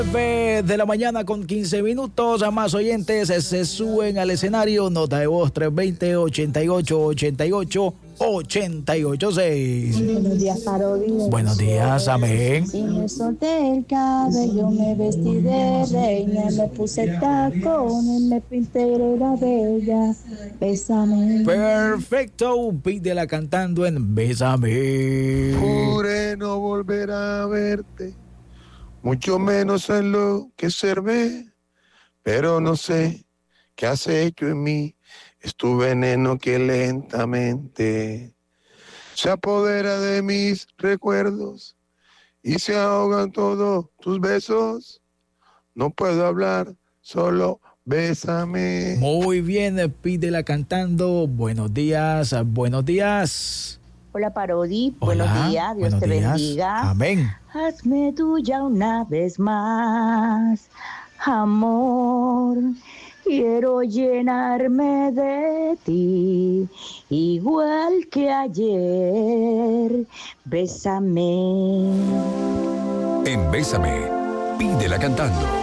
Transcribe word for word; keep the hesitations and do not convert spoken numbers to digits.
De la mañana con quince minutos, a más oyentes se suben al escenario. Nota de voz tres dos cero, ochenta y ocho, ochenta y ocho, ochenta y ocho seis. Buenos días, Parodi. Buenos días, amén. Y me solté el cabello, me vestí de reina, me puse tacones, me pinté la bella. Bésame. Perfecto, pídela cantando en Bésame. Juré no volver a verte, mucho menos enloquecerme, pero no sé qué has hecho en mí, es tu veneno que lentamente se apodera de mis recuerdos y se ahogan todos tus besos, no puedo hablar, solo bésame. Muy bien, pídela cantando. Buenos días, buenos días. Hola, Parodi. Hola, Buenos días, Dios buenos te días. bendiga. Amén. Hazme tuya una vez más, amor. Quiero llenarme de ti, igual que ayer. Bésame. En Bésame, pídela cantando.